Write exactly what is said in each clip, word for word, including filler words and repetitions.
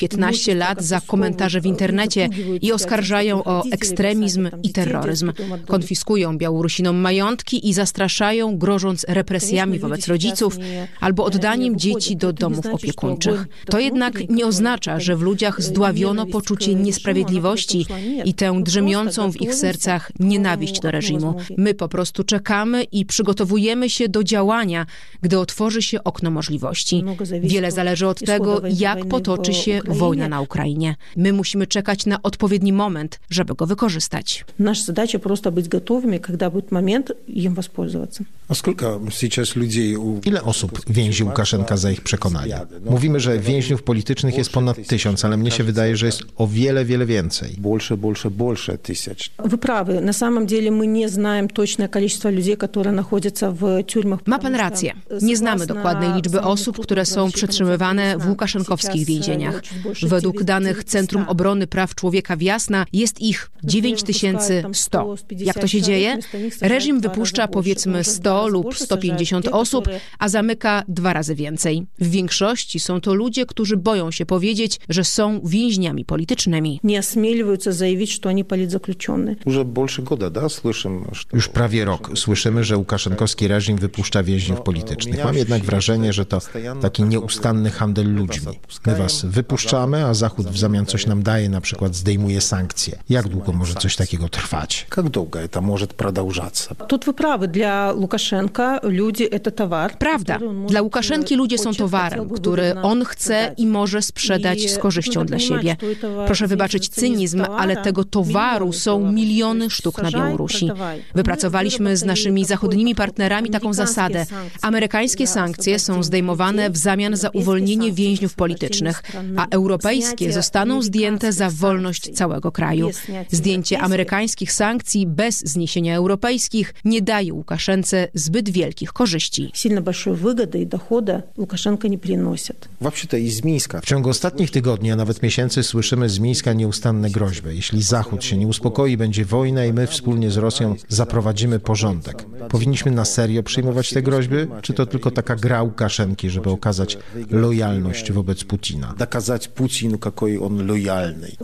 piętnaście lat za komentarze w internecie i oskarżają o ekstremizm i terroryzm. Konfiskują Białorusinom majątki i zastraszają, grożąc represjami wobec rodziców albo oddaniem dzieci do domów opiekuńczych. To jednak nie oznacza, że w ludziach zdławiono poczucie niesprawiedliwości i tę drzemiącą w ich sercach nienawiść do reżimu. My po prostu czekamy i przygotowujemy się do działania, gdy otworzy się okno możliwości. Wiele zależy od tego, jak potoczy się wojna na Ukrainie. My musimy czekać na odpowiedni moment, żeby go wykorzystać. Nasza zadача просто być gotowymi, kiedy będzie moment, im воспользоваться. Ile osób więzi Łukaszenka za ich przekonania? Mówimy, że więźniów politycznych jest ponad tysiąc, ale mnie się wydaje, że jest o wiele, wiele więcej. Больше, больше, больше тысяч. Вы правы. На самом деле мы не знаем точное количество людей, которые находятся в тюрьмах. Ma pan rację. Nie znamy dokładnej liczby osób, które są przetrzymywane w łukaszenkowskich więzieniach. Według danych Centrum Obrony Praw Człowieka w Jasna jest ich dziewięć tysięcy sto. Jak to się dzieje? Reżim wypuszcza powiedzmy sto lub sto pięćdziesiąt osób, a zamyka dwa razy więcej. W większości są to ludzie, którzy boją się powiedzieć, że są więźniami politycznymi. Nie осмеливаются заявить, что они политзаключенные. Już prawie rok słyszymy, że łukaszenkowski reżim wypuszcza więźniów politycznych. Mam jednak wrażenie, że to taki nieustanny handel ludźmi. My was wypuszczamy, a Zachód w zamian coś nam daje, na przykład zdejmuje sankcje. Jak długo może coś takiego trwać? Jak długo to może продолжаться? Тут вы правы. Dla Łukaszenka ludzie to towar. Prawda. Dla Łukaszenki ludzie są towarem, który on chce i może sprzedać z korzyścią dla siebie. Proszę wybaczyć cynizm, ale tego towaru są miliony sztuk na Białorusi. Wypracowaliśmy z naszymi zachodnimi partnerami taką zasadę. Amerykańskie sankcje są zdejmowane w zamian za uwolnienie więźniów politycznych, a europejskie zostaną zdjęte za wolność całego kraju. Zdjęcie amerykańskich sankcji bez zniesienia europejskich nie daje Łukaszence zbyt wielkich korzyści. W ciągu ostatnich tygodni, a nawet miesięcy słyszymy z Mińska nieustanne groźby. Jeśli Zachód się nie uspokoi, będzie wojna i my wspólnie z Rosją zaprowadzimy porządek. Powinniśmy na serio przyjmować te groźby, czy to tylko taka gra Łukaszenki, żeby okazać lojalność wobec Putina? Dokazać Putinu, jaki on lojalny.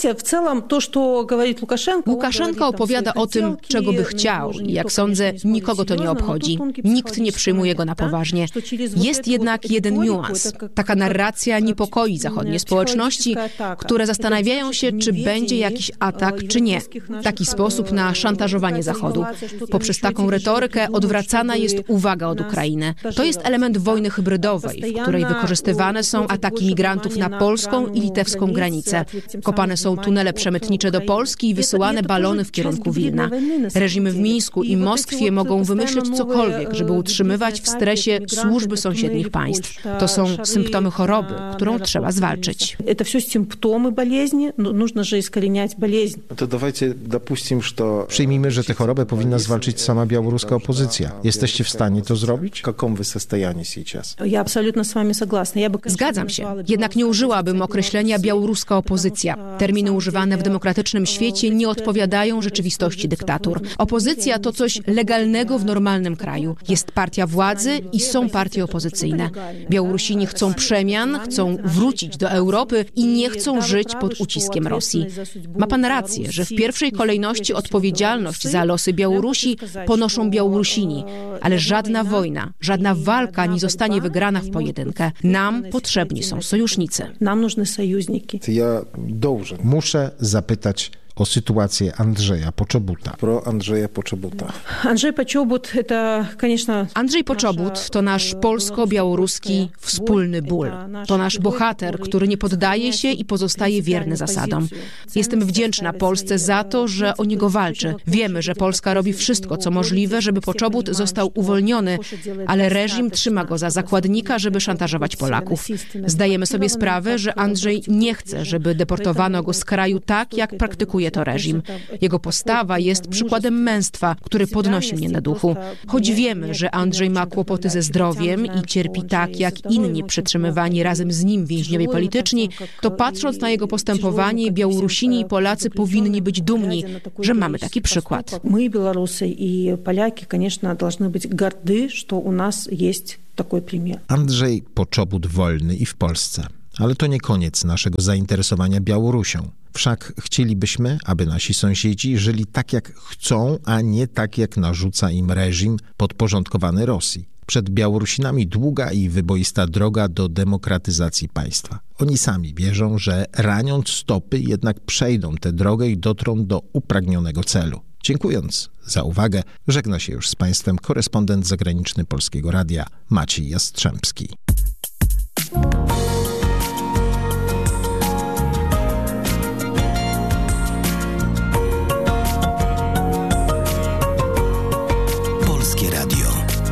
Łukaszenka opowiada o tym, czego by chciał i jak sądzę, nikogo to nie obchodzi. Nikt nie przyjmuje go na poważnie. Jest jednak jeden niuans. Taka narracja niepokoi zachodnie społeczności, które zastanawiają się, czy będzie jakiś atak, czy nie. Taki sposób na szantażowanie Zachodu. Poprzez taką retorykę odwracana jest uwaga od Ukrainy. To jest element wojny hybrydowej, w której wykorzystywane są ataki migrantów na polską i litewską granicę. Kopane są tunele przemytnicze do Polski i wysyłane balony w kierunku Wilna. Reżimy w Mińsku i Moskwie mogą wymyślić cokolwiek, żeby utrzymywać w stresie służby sąsiednich państw. To są symptomy choroby, którą trzeba zwalczyć. To wszystko symptomy болезни, нужно же искоренять болезнь. To dawajcie dopuścimy, że przyjmijmy, że tę chorobę powinna zwalczyć sama białoruska opozycja. Jesteście w stanie to zrobić? W jakim wy состоянии сейчас? Ja absolutnie z wami согласна. Ja by... Zgadzam się. Jednak nie użyłabym określenia białoruska opozycja. Terminy używane w demokratycznym świecie nie odpowiadają rzeczywistości dyktatur. Opozycja to coś legalnego w normalnym kraju. Jest partia władzy i są partie opozycyjne. Białorusini chcą przemian, chcą wrócić do Europy i nie chcą żyć pod uciskiem Rosji. Ma pan rację, że w pierwszej kolejności odpowiedzialność za losy Białorusi ponoszą Białorusini, ale żadna wojna, żadna walka nie zostanie wygrana w pojedynkę. Nam potrzebni są sojusznicy. Nam нужны союзники. Ja muszę zapytać o sytuację Andrzeja Poczobuta. Pro Andrzeja Poczobuta. Andrzej Poczobut to, конечно... Andrzej Poczobut to nasz polsko-białoruski wspólny ból. To nasz bohater, który nie poddaje się i pozostaje wierny zasadom. Jestem wdzięczna Polsce za to, że o niego walczy. Wiemy, że Polska robi wszystko, co możliwe, żeby Poczobut został uwolniony, ale reżim trzyma go za zakładnika, żeby szantażować Polaków. Zdajemy sobie sprawę, że Andrzej nie chce, żeby deportowano go z kraju tak, jak praktykuje to reżim. Jego postawa jest przykładem męstwa, który podnosi mnie na duchu. Choć wiemy, że Andrzej ma kłopoty ze zdrowiem i cierpi tak, jak inni przetrzymywani razem z nim więźniowie polityczni, to patrząc na jego postępowanie, Białorusini i Polacy powinni być dumni, że mamy taki przykład. My, Białorusy i Polaki, конечно, должны być горды, że u nas jest taki przykład. Andrzej Poczobut wolny i w Polsce. Ale to nie koniec naszego zainteresowania Białorusią. Wszak chcielibyśmy, aby nasi sąsiedzi żyli tak, jak chcą, a nie tak, jak narzuca im reżim podporządkowany Rosji. Przed Białorusinami długa i wyboista droga do demokratyzacji państwa. Oni sami wierzą, że raniąc stopy jednak przejdą tę drogę i dotrą do upragnionego celu. Dziękując za uwagę, żegna się już z Państwem korespondent zagraniczny Polskiego Radia Maciej Jastrzębski.